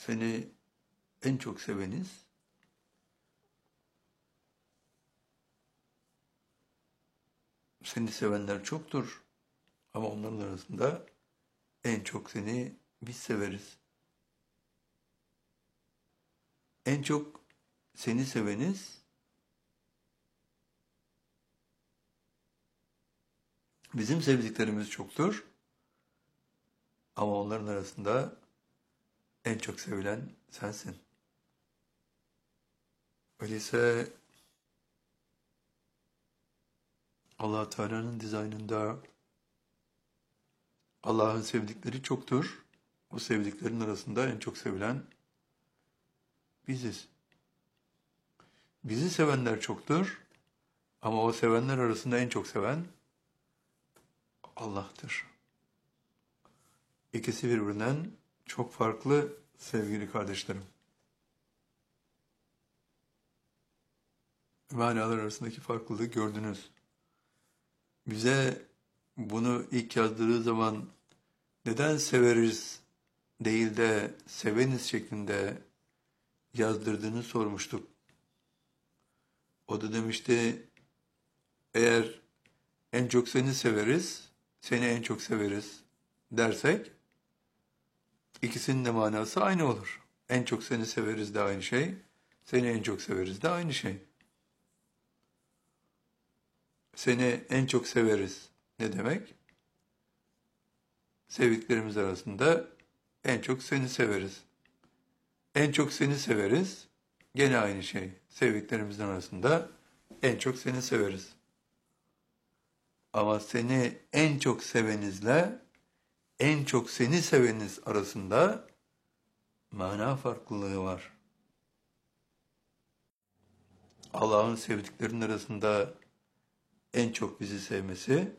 Seni en çok seveniz, seni sevenler çoktur ama onların arasında en çok seni biz severiz. En çok seni seveniz, bizim sevdiklerimiz çoktur ama onların arasında en çok sevilen sensin. Öyleyse Allah Teala'nın dizaynında Allah'ın sevdikleri çoktur. O sevdiklerin arasında en çok sevilen biziz. Bizi sevenler çoktur ama o sevenler arasında en çok seven Allah'tır. İkisi birbirinden çok farklı sevgili kardeşlerim. Manalar arasındaki farklılığı gördünüz. Bize bunu ilk yazdığı zaman neden severiz değil de seveniz şeklinde yazdırdığını sormuştuk. O da demişti, eğer en çok seni severiz, seni en çok severiz dersek, ikisinin de manası aynı olur. En çok seni severiz de aynı şey, seni en çok severiz de aynı şey. Seni en çok severiz ne demek? Sevdiklerimiz arasında en çok seni severiz. En çok seni severiz, gene aynı şey. Sevdiklerimizin arasında en çok seni severiz. Ama seni en çok sevenizle en çok seni seveniz arasında mana farklılığı var. Allah'ın sevdiklerinin arasında en çok bizi sevmesi,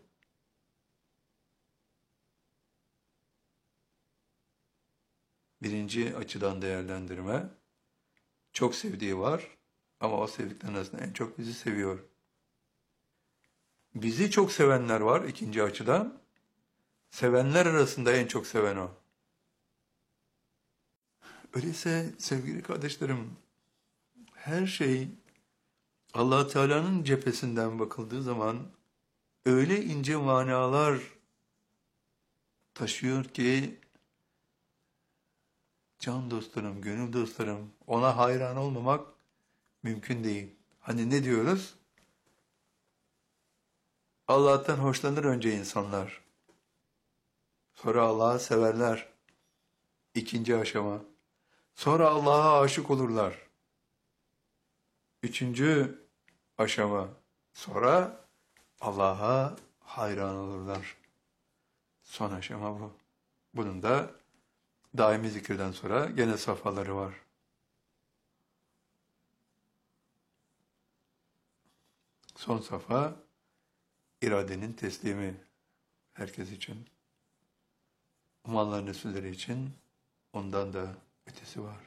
birinci açıdan değerlendirme, çok sevdiği var ama o sevdiklerin arasında en çok bizi seviyor. Bizi çok sevenler var ikinci açıdan, sevenler arasında en çok seven o. Öyleyse sevgili kardeşlerim, her şey Allah Teala'nın cephesinden bakıldığı zaman öyle ince manalar taşıyor ki can dostlarım, gönül dostlarım, ona hayran olmamak mümkün değil. Hani ne diyoruz? Allah'tan hoşlanır önce insanlar. Sonra Allah'ı severler. İkinci aşama. Sonra Allah'a aşık olurlar. Üçüncü aşama. Sonra Allah'a hayran olurlar. Son aşama bu. Bunun da daimi zikirden sonra gene safhaları var. Son safha iradenin teslimi herkes için. Umanların Resulleri için ondan da ötesi var.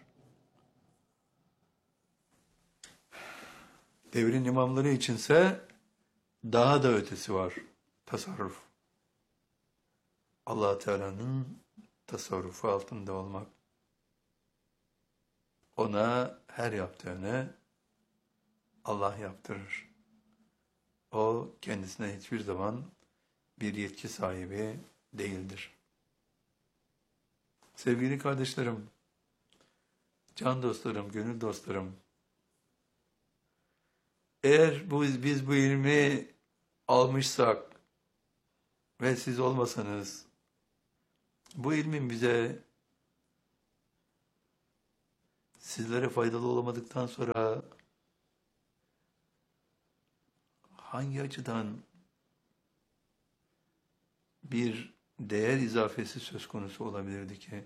Devrin imamları içinse daha da ötesi var. Tasarruf. Allah Teala'nın tasarrufu altında olmak. Ona her yaptığını Allah yaptırır. O kendisine hiçbir zaman bir yetki sahibi değildir. Sevgili kardeşlerim, can dostlarım, gönül dostlarım, eğer biz bu ilmi almışsak ve siz olmasanız, bu ilmin bize sizlere faydalı olamadıktan sonra hangi açıdan bir değer izafesi söz konusu olabilirdi ki?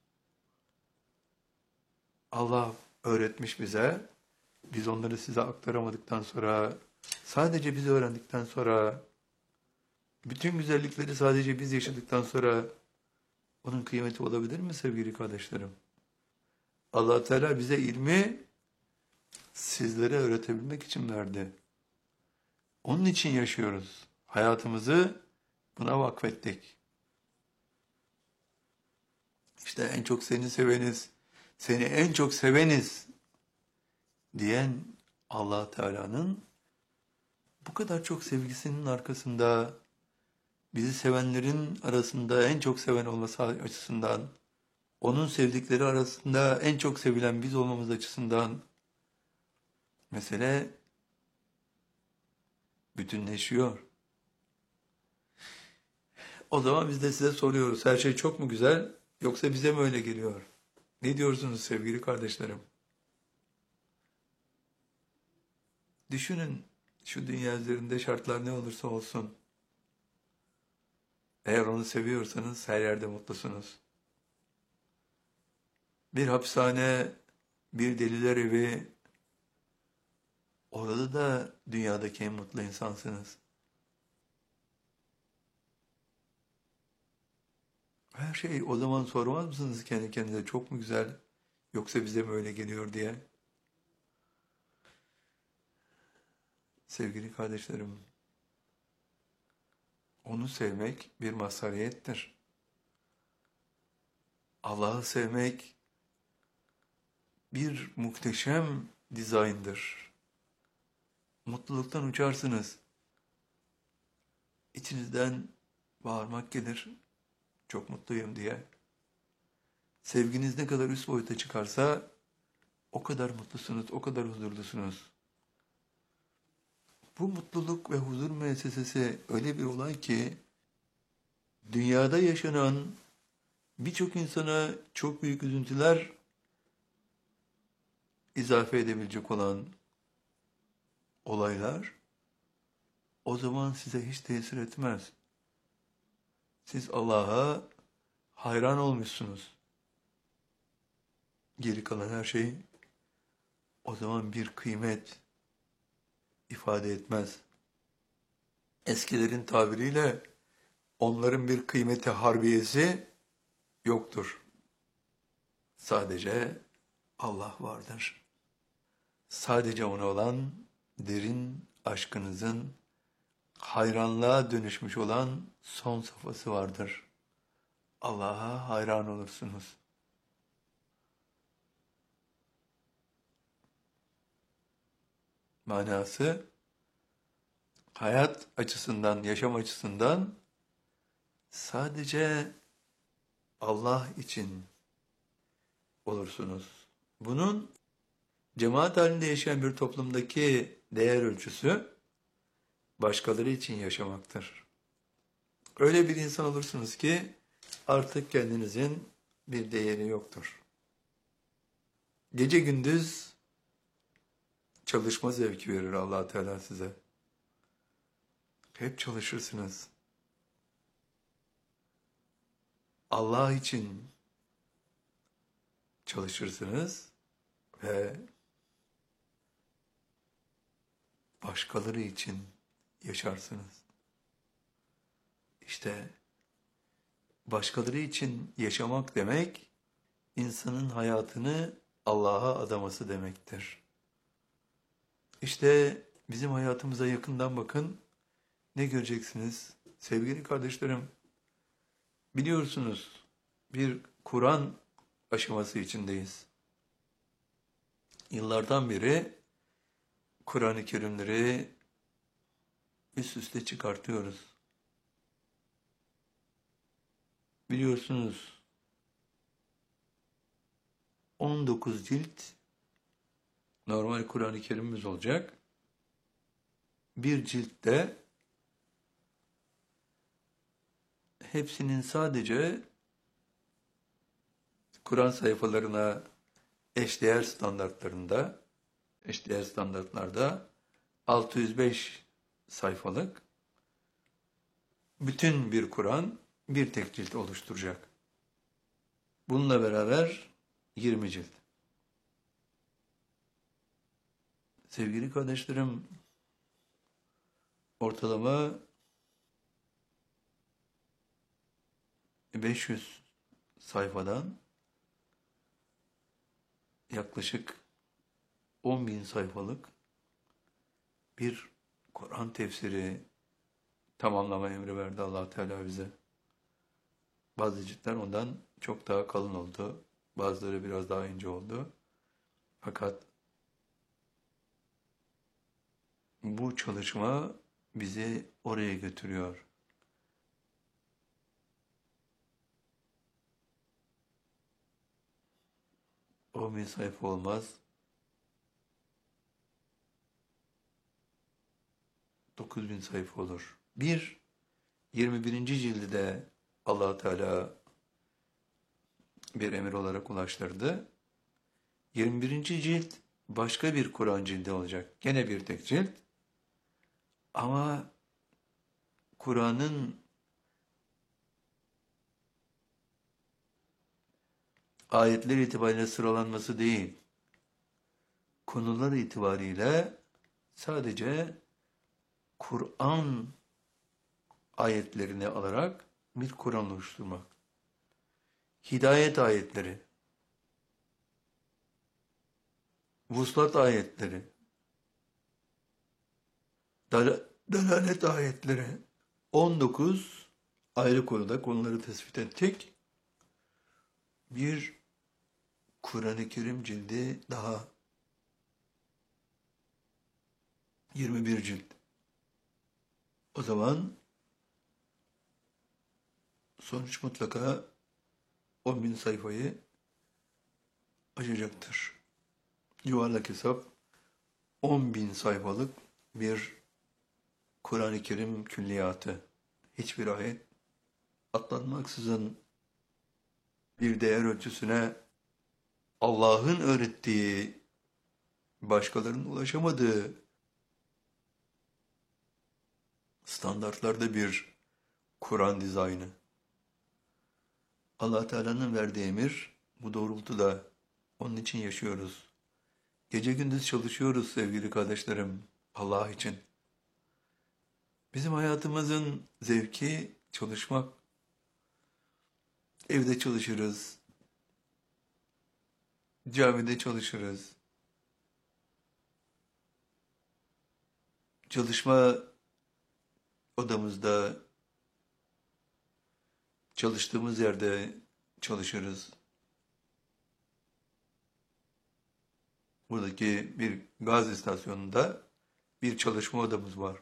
Allah öğretmiş bize, biz onları size aktaramadıktan sonra, sadece biz öğrendikten sonra, bütün güzellikleri sadece biz yaşadıktan sonra onun kıymeti olabilir mi sevgili kardeşlerim? Allah Teala bize ilmi sizlere öğretebilmek için verdi. Onun için yaşıyoruz. Hayatımızı buna vakfettik. İşte en çok seni seveniz, seni en çok seveniz diyen Allah Teala'nın bu kadar çok sevgisinin arkasında bizi sevenlerin arasında en çok seven olması açısından, onun sevdikleri arasında en çok sevilen biz olmamız açısından mesele bütünleşiyor. O zaman biz de size soruyoruz. Her şey çok mu güzel yoksa bize mi öyle geliyor? Ne diyorsunuz sevgili kardeşlerim? Düşünün şu dünya üzerinde şartlar ne olursa olsun. Eğer onu seviyorsanız her yerde mutlusunuz. Bir hapishane, bir deliler evi, orada da dünyadaki en mutlu insansınız. Her şey o zaman sormaz mısınız kendi kendinize çok mu güzel yoksa bize mi öyle geliyor diye? Sevgili kardeşlerim, onu sevmek bir mazhariyettir. Allah'ı sevmek bir muhteşem dizayndır. Mutluluktan uçarsınız. İçinizden bağırmak gelir, çok mutluyum diye. Sevginiz ne kadar üst boyuta çıkarsa o kadar mutlusunuz, o kadar huzurlusunuz. Bu mutluluk ve huzur müessesesi öyle bir olay ki dünyada yaşanan birçok insana çok büyük üzüntüler izafe edebilecek olan olaylar o zaman size hiç tesir etmez. Siz Allah'a hayran olmuşsunuz. Geri kalan her şey o zaman bir kıymet ifade etmez. Eskilerin tabiriyle onların bir kıymeti harbiyesi yoktur. Sadece Allah vardır. Sadece ona olan derin aşkınızın hayranlığa dönüşmüş olan son safhası vardır. Allah'a hayran olursunuz. Manası hayat açısından, yaşam açısından sadece Allah için olursunuz. Bunun cemaat halinde yaşayan bir toplumdaki değer ölçüsü başkaları için yaşamaktır. Öyle bir insan olursunuz ki artık kendinizin bir değeri yoktur. Gece gündüz çalışma zevki verir Allah Teala size. Hep çalışırsınız. Allah için çalışırsınız ve başkaları için yaşarsınız. İşte başkaları için yaşamak demek, insanın hayatını Allah'a adaması demektir. İşte bizim hayatımıza yakından bakın, ne göreceksiniz? Sevgili kardeşlerim, biliyorsunuz bir Kur'an aşaması içindeyiz. Yıllardan beri Kur'an-ı Kerimleri üst üste çıkartıyoruz. Biliyorsunuz 19 cilt normal Kur'an-ı Kerim'imiz olacak. Bir ciltte hepsinin sadece Kur'an sayfalarına eşdeğer standartlarda 605 sayfalık bütün bir Kur'an bir tek cilt oluşturacak. Bununla beraber 20 cilt. Sevgili kardeşlerim, ortalama 500 sayfadan yaklaşık 10.000 sayfalık bir Kur'an tefsiri tamamlama emri verdi Allah Teala bize. Bazı ciltler ondan çok daha kalın oldu. bazıları biraz daha ince oldu. Fakat bu çalışma bizi oraya götürüyor. O bir sayfa olmaz. 9.000 sayfa olur. 21. cildi de Allah Teala bir emir olarak ulaştırdı. 21. cilt başka bir Kur'an cildi olacak. Gene bir tek cilt. Ama Kur'an'ın ayetler itibariyle sıralanması değil, konular itibariyle sadece Kur'an ayetlerini alarak bir Kur'an oluşturmak. Hidayet ayetleri, vuslat ayetleri, dalalet ayetleri, 19 ayrı konuda konuları tespit ettik. Bir Kur'an-ı Kerim cildi daha, 21 cilt. O zaman sonuç mutlaka 10.000 sayfayı aşacaktır. Yuvarlak hesap 10.000 sayfalık bir Kur'an-ı Kerim külliyatı. Hiçbir ayet atlanmaksızın bir değer ölçüsüne Allah'ın öğrettiği, başkalarının ulaşamadığı standartlarda bir Kur'an dizaynı. Allah Teala'nın verdiği emir bu doğrultuda. Onun için yaşıyoruz. Gece gündüz çalışıyoruz sevgili kardeşlerim, Allah için. Bizim hayatımızın zevki çalışmak. Evde çalışırız, camide çalışırız. Çalışma odamızda, çalıştığımız yerde çalışırız. Buradaki bir gaz istasyonunda bir çalışma odamız var.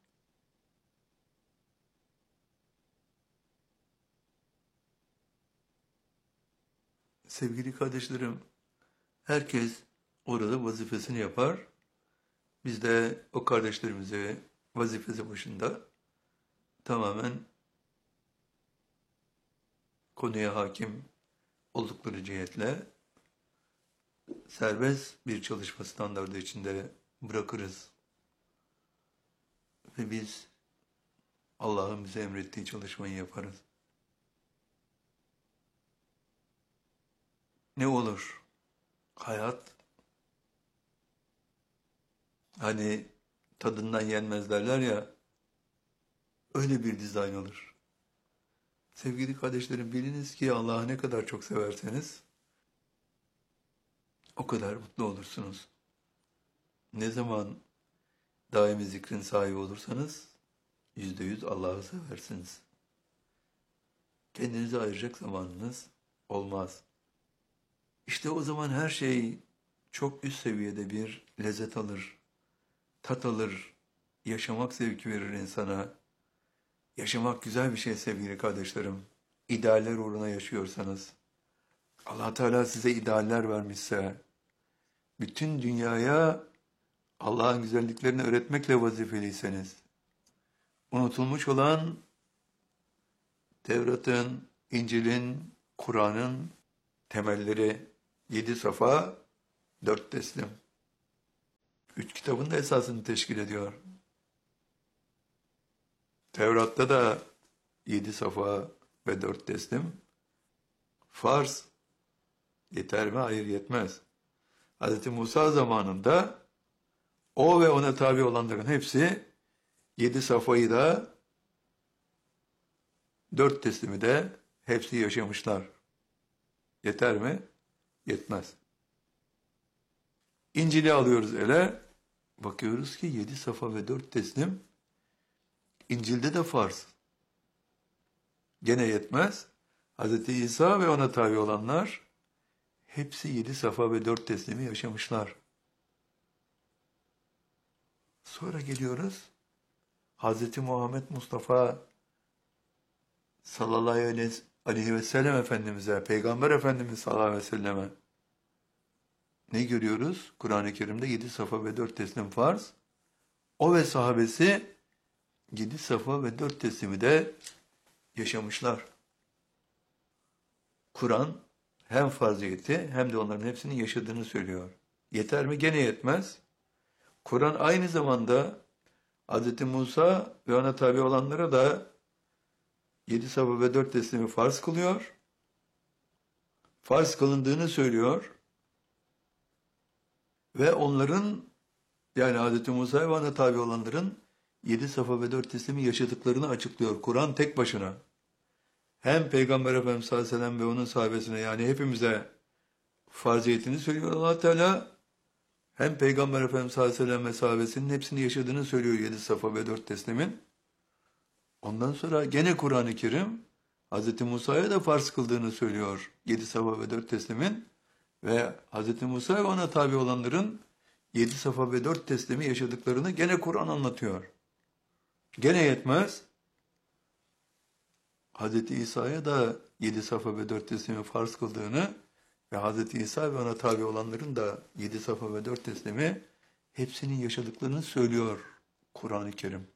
Sevgili kardeşlerim, herkes orada vazifesini yapar. Biz de o kardeşlerimize vazifesi başında tamamen konuya hakim oldukları cihetle serbest bir çalışma standardı içinde bırakırız. Ve biz Allah'ın bize emrettiği çalışmayı yaparız. Ne olur? Hayat, hani tadından yenmez derler ya, öyle bir dizayn olur. Sevgili kardeşlerim, biliniz ki Allah'ı ne kadar çok severseniz o kadar mutlu olursunuz. Ne zaman daimi zikrin sahibi olursanız %100 Allah'ı seversiniz. Kendinize ayıracak zamanınız olmaz. İşte o zaman her şey çok üst seviyede bir lezzet alır, tat alır, yaşamak zevki verir insana. Yaşamak güzel bir şey sevgili kardeşlerim. İdealler uğruna yaşıyorsanız, Allah Teala size idealler vermişse, bütün dünyaya Allah'ın güzelliklerini öğretmekle vazifeliyseniz, unutulmuş olan Tevrat'ın, İncil'in, Kur'an'ın temelleri 7 safa, 4 teslim. 3 kitabın da esasını teşkil ediyor. Tevrat'ta da 7 safa ve 4 teslim. Farz yeter mi? Hayır, yetmez. Hz. Musa zamanında o ve ona tabi olanların hepsi 7 safayı da 4 teslimi de hepsi yaşamışlar. Yeter mi? Yetmez. İncil'i alıyoruz ele, bakıyoruz ki 7 safa ve 4 teslim İncil'de de farz. Gene yetmez. Hz. İsa ve ona tabi olanlar hepsi 7 safa ve 4 teslimi yaşamışlar. Sonra geliyoruz Hz. Muhammed Mustafa sallallahu aleyhi ve sellem Efendimiz'e, Peygamber Efendimiz sallallahu aleyhi ve selleme ne görüyoruz? Kur'an-ı Kerim'de 7 safa ve 4 teslim farz. O ve sahabesi 7 safa ve 4 teslimi de yaşamışlar. Kur'an hem farziyeti hem de onların hepsinin yaşadığını söylüyor. Yeter mi? Gene yetmez. Kur'an aynı zamanda Hz. Musa ve ona tabi olanlara da 7 safa ve 4 teslimi farz kılıyor. Farz kılındığını söylüyor. Ve onların, yani Hz. Musa ve ona tabi olanların 7 safa ve 4 teslimi yaşadıklarını açıklıyor. Kur'an tek başına. Hem Peygamber Efendimiz sallallahu aleyhi ve sellem ve onun sahabesine, yani hepimize farziyetini söylüyor Allah Teala. Hem Peygamber Efendimiz sallallahu aleyhi ve sellem ve sahabesinin hepsini yaşadığını söylüyor 7 safa ve 4 teslimin. Ondan sonra gene Kur'an-ı Kerim Hz. Musa'ya da farz kıldığını söylüyor 7 safa ve 4 teslimin. Ve Hz. Musa ve ona tabi olanların 7 safa ve 4 teslimi yaşadıklarını gene Kur'an anlatıyor. Gene yetmez. Hz. İsa'ya da 7 safa ve 4 teslimi farz kıldığını ve Hz. İsa ve ona tabi olanların da 7 safa ve 4 teslimi hepsinin yaşadıklarını söylüyor Kur'an-ı Kerim.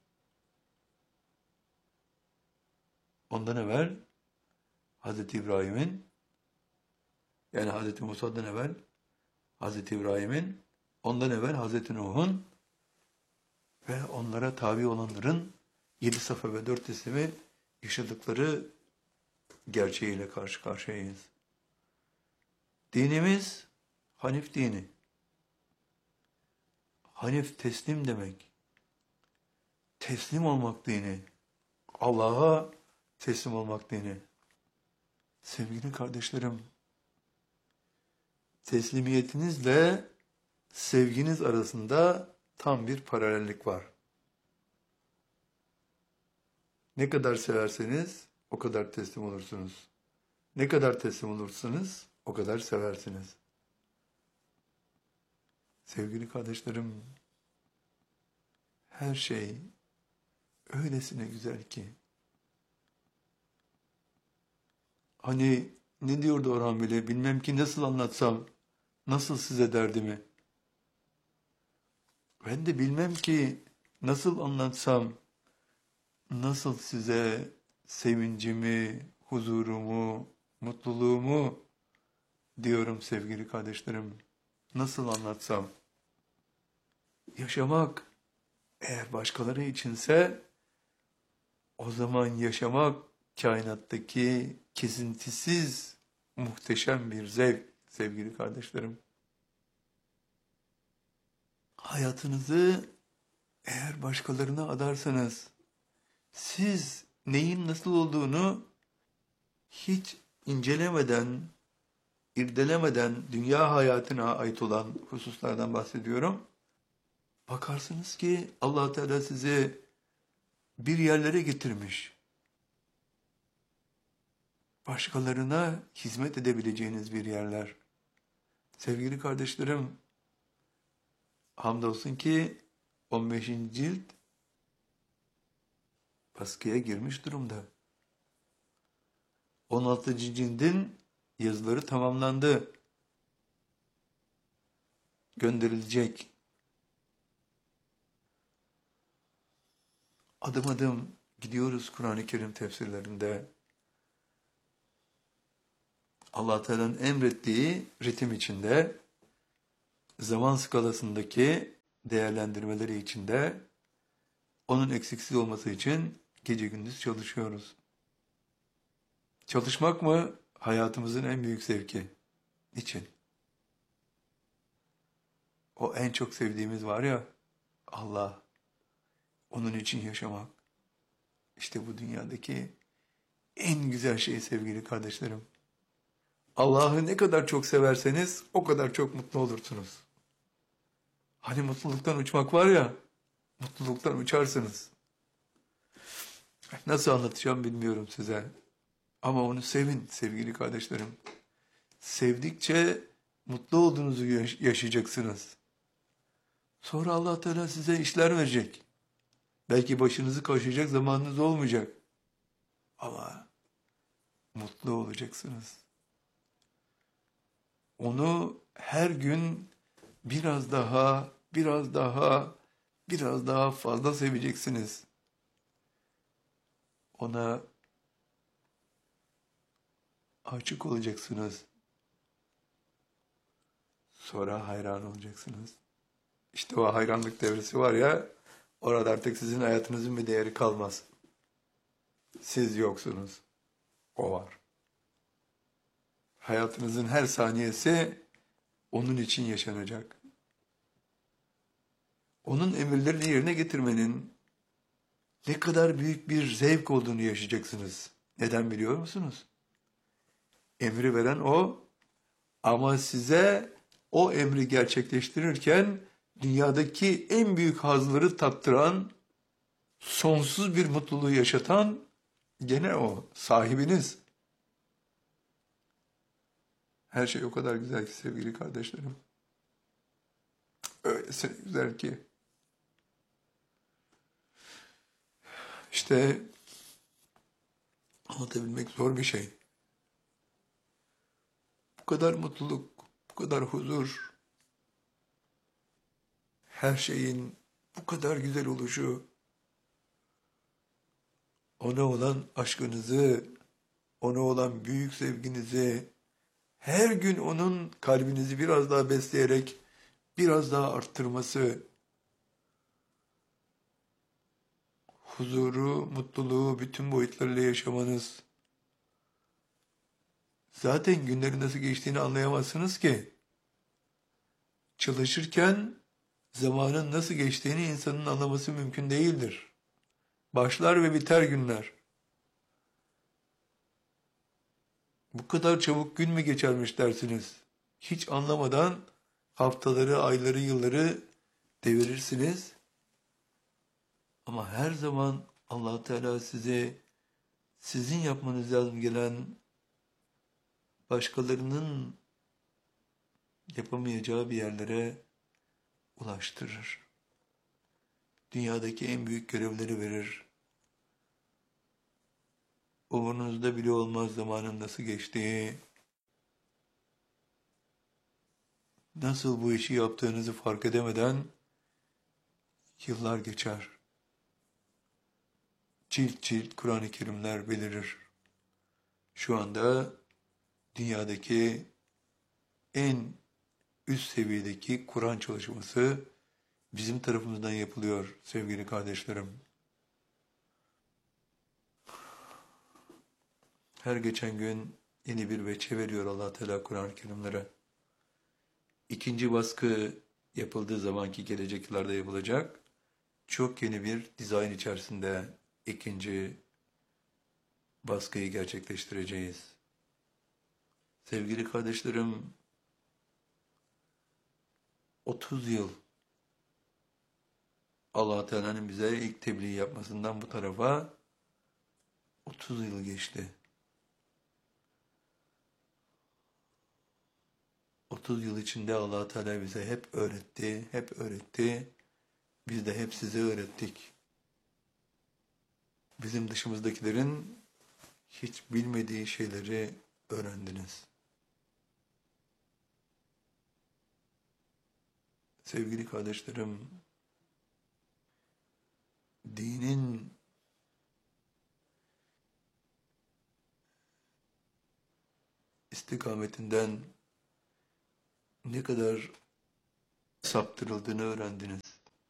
Ondan evvel Hz. İbrahim'in, yani Hz. Musa'dan evvel Hz. İbrahim'in, ondan evvel Hz. Nuh'un ve onlara tabi olanların 7 safa ve 4 teslimi yaşadıkları gerçeğiyle karşı karşıyayız. Dinimiz Hanif dini. Hanif teslim demek. Teslim olmak dini. Allah'a teslim olmak dini. Sevgili kardeşlerim, teslimiyetinizle sevginiz arasında tam bir paralellik var. Ne kadar severseniz o kadar teslim olursunuz. Ne kadar teslim olursanız o kadar seversiniz. Sevgili kardeşlerim, her şey öylesine güzel ki. Hani ne diyordu Orhan bile, bilmem ki nasıl anlatsam, nasıl size derdimi. Ben de bilmem ki nasıl anlatsam, nasıl size sevincimi, huzurumu, mutluluğumu diyorum sevgili kardeşlerim. Nasıl anlatsam? Yaşamak eğer başkaları içinse o zaman yaşamak kainattaki kesintisiz muhteşem bir zevk sevgili kardeşlerim. Hayatınızı eğer başkalarına adarsanız siz neyin nasıl olduğunu hiç incelemeden, irdelemeden dünya hayatına ait olan hususlardan bahsediyorum. Bakarsınız ki Allah Teala sizi bir yerlere getirmiş. Başkalarına hizmet edebileceğiniz bir yerler. Sevgili kardeşlerim, hamdolsun ki 15. cilt baskıya girmiş durumda. 16. cildin yazıları tamamlandı. Gönderilecek. Adım adım gidiyoruz Kur'an-ı Kerim tefsirlerinde. Allah Teala'nın emrettiği ritim içinde, zaman skalasındaki değerlendirmeleri içinde, onun eksiksiz olması için gece gündüz çalışıyoruz. Çalışmak mı hayatımızın en büyük zevki? Niçin? O en çok sevdiğimiz var ya, Allah. Onun için yaşamak. İşte bu dünyadaki en güzel şey sevgili kardeşlerim. Allah'ı ne kadar çok severseniz o kadar çok mutlu olursunuz. Hani mutluluktan uçmak var ya, mutluluktan uçarsınız. Nasıl anlatacağım bilmiyorum size. Ama onu sevin sevgili kardeşlerim. Sevdikçe mutlu olduğunuzu yaşayacaksınız. Sonra Allah Teala size işler verecek. Belki başınızı kaşıyacak zamanınız olmayacak. Ama mutlu olacaksınız. Onu her gün biraz daha, biraz daha, biraz daha fazla seveceksiniz. Ona aşık olacaksınız. Sonra hayran olacaksınız. İşte o hayranlık devresi var ya, orada artık sizin hayatınızın bir değeri kalmaz. Siz yoksunuz. O var. Hayatınızın her saniyesi onun için yaşanacak. Onun emirlerini yerine getirmenin ne kadar büyük bir zevk olduğunu yaşayacaksınız. Neden biliyor musunuz? Emri veren o, ama size o emri gerçekleştirirken dünyadaki en büyük hazları tattıran, sonsuz bir mutluluğu yaşatan gene o, sahibiniz. Her şey o kadar güzel ki sevgili kardeşlerim. Öylesine güzel ki. İşte anlatabilmek zor bir şey. Bu kadar mutluluk, bu kadar huzur, her şeyin bu kadar güzel oluşu, ona olan aşkınızı, ona olan büyük sevginizi, her gün onun kalbinizi biraz daha besleyerek, biraz daha arttırması, huzuru, mutluluğu bütün boyutlarıyla yaşamanız. Zaten günlerin nasıl geçtiğini anlayamazsınız ki. Çalışırken zamanın nasıl geçtiğini insanın anlaması mümkün değildir. Başlar ve biter günler. Bu kadar çabuk gün mü geçermiş dersiniz? Hiç anlamadan haftaları, ayları, yılları devirirsiniz. Ama her zaman Allah Teala size sizin yapmanız lazım gelen başkalarının yapamayacağı bir yerlere ulaştırır. Dünyadaki en büyük görevleri verir. Umurunuzda bile olmaz zamanın nasıl geçtiği, nasıl bu işi yaptığınızı fark edemeden yıllar geçer. Cilt cilt Kur'an-ı Kerimler belirir. Şu anda dünyadaki en üst seviyedeki Kur'an çalışması bizim tarafımızdan yapılıyor sevgili kardeşlerim. Her geçen gün yeni bir veçe veriyor Allah Teala Kur'an-ı Kerimlere. İkinci baskı yapıldığı zamanki gelecek yıllarda yapılacak. Çok yeni bir dizayn içerisinde ikinci baskıyı gerçekleştireceğiz. Sevgili kardeşlerim, 30 yıl Allah Teala'nın bize ilk tebliğ yapmasından bu tarafa 30 yıl geçti. 30 yıl içinde Allah Teala bize hep öğretti, hep öğretti. Biz de hep size öğrettik. Bizim dışımızdakilerin hiç bilmediği şeyleri öğrendiniz. Sevgili kardeşlerim, dinin istikametinden ne kadar saptırıldığını öğrendiniz.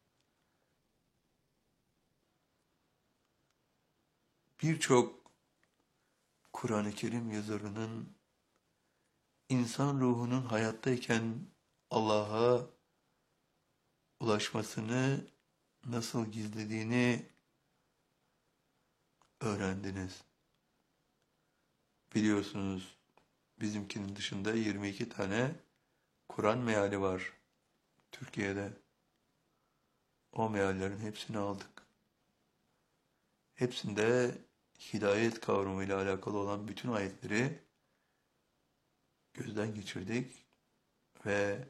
Birçok Kur'an-ı Kerim yazarının insan ruhunun hayattayken Allah'a ulaşmasını nasıl gizlediğini öğrendiniz. Biliyorsunuz bizimkinin dışında 22 tane Kur'an meali var Türkiye'de. O meallerin hepsini aldık. Hepsinde hidayet kavramıyla alakalı olan bütün ayetleri gözden geçirdik ve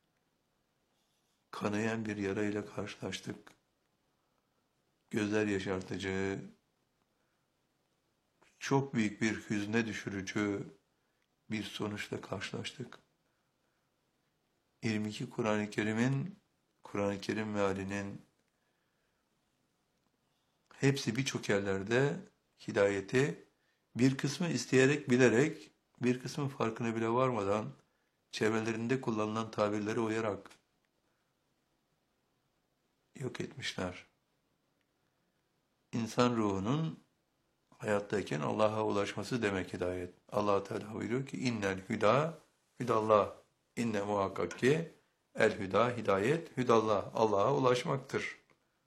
kanayan bir yarayla karşılaştık. Gözler yaşartıcı, çok büyük bir hüzne düşürücü bir sonuçla karşılaştık. 22 Kur'an-ı Kerim mealinin hepsi birçok yerlerde hidayeti, bir kısmı isteyerek, bilerek, bir kısmı farkına bile varmadan, çevrelerinde kullanılan tabirlere uyarak yok etmişler. İnsan ruhunun hayattayken Allah'a ulaşması demek hidayet. Allah Teala buyuruyor ki innel hüda hüdallah. İnne muhakkak ki el hüda hidayet hüdallah. Allah'a ulaşmaktır.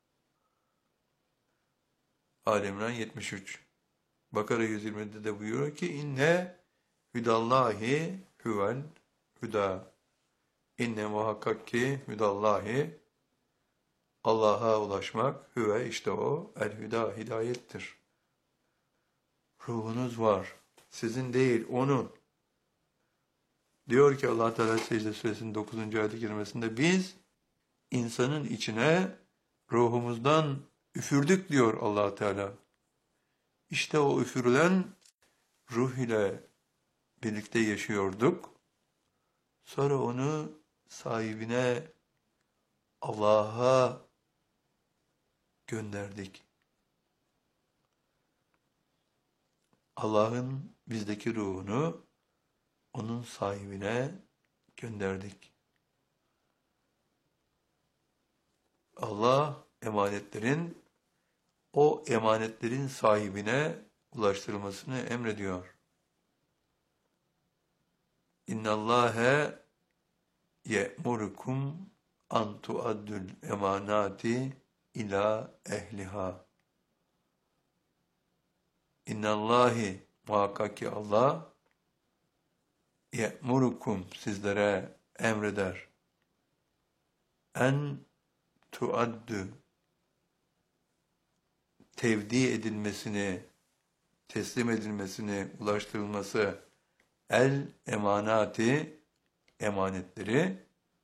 Ali İmran 73. Bakara 120'de de buyuruyor ki inne hüdallahi huvel hüda. İnne muhakkak ki hüdallahi Allah'a ulaşmak hüve işte o el hüda hidayettir. Ruhunuz var. Sizin değil, onun. Diyor ki Allah Teala Secde Suresinin 9. ayet-i kerimesinde biz insanın içine ruhumuzdan üfürdük diyor Allah Teala. İşte o üfürülen ruh ile birlikte yaşıyorduk. Sonra onu sahibine Allah'a gönderdik. Allah'ın bizdeki ruhunu onun sahibine gönderdik. Allah o emanetlerin sahibine ulaştırılmasını emrediyor. İnnallâhe ye'murukum an tuaddul emanati ila ehliha. İnnallâhi muhakkak ki Allah ye'murukum sizlere emreder. En tuaddu tevdi edilmesini, teslim edilmesini, ulaştırılması el emanati emanetleri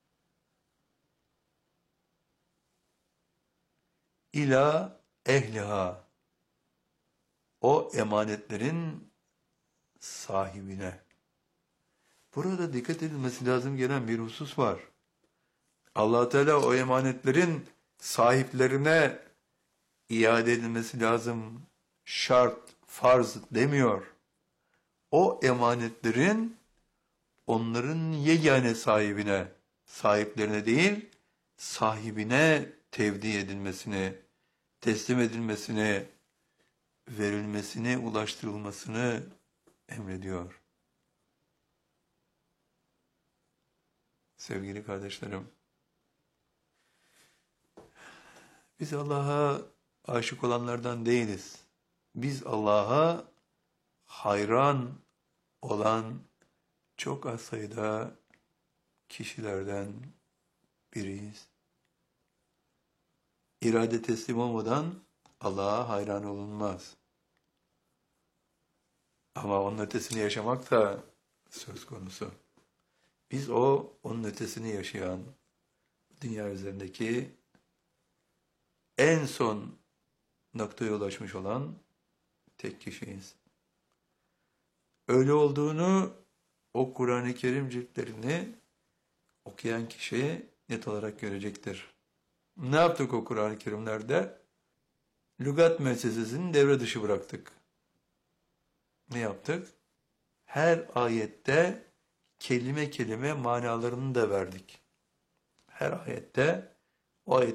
ila ehliha o emanetlerin sahibine. Burada dikkat edilmesi lazım gelen bir husus var. Allah Teala o emanetlerin sahiplerine iade edilmesi lazım, şart, farz demiyor. O emanetlerin onların yegane sahiplerine değil, sahibine tevdi edilmesini, teslim edilmesini, verilmesine, ulaştırılmasını emrediyor. Sevgili kardeşlerim, biz Allah'a aşık olanlardan değiliz. Biz Allah'a hayran olan çok az sayıda kişilerden biriyiz. İrade teslim olmadan Allah'a hayran olunmaz. Ama onun ötesini yaşamak da söz konusu. Biz onun ötesini yaşayan, dünya üzerindeki en son noktaya ulaşmış olan tek kişiyiz. Öyle olduğunu o Kur'an-ı Kerim ciltlerini okuyan kişi net olarak görecektir. Ne yaptık o Kur'an-ı Kerimlerde? Lügat müessesesini devre dışı bıraktık. Ne yaptık? Her ayette kelime kelime manalarını da verdik. Her ayette o ayet